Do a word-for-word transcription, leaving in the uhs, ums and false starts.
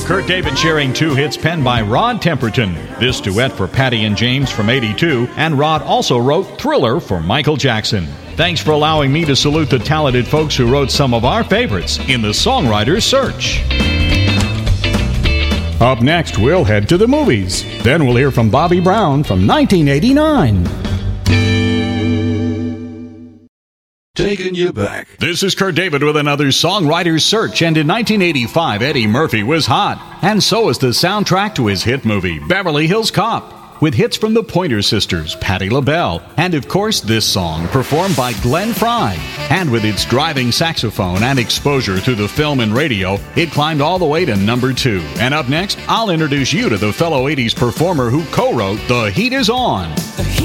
Kurt David sharing two hits penned by Rod Temperton. This duet for Patty and James from eighty-two, and Rod also wrote Thriller for Michael Jackson. Thanks for allowing me to salute the talented folks who wrote some of our favorites in the Songwriter's Search. Up next, we'll head to the movies. Then we'll hear from Bobby Brown from nineteen eighty-nine. Taking you back. This is Kurt David with another Songwriter's Search, and in nineteen eighty-five, Eddie Murphy was hot, and so is the soundtrack to his hit movie, Beverly Hills Cop, with hits from the Pointer Sisters, Patti LaBelle, and of course this song, performed by Glenn Frey. And with its driving saxophone and exposure to the film and radio, it climbed all the way to number two. And up next, I'll introduce you to the fellow eighties performer who co-wrote The Heat Is On.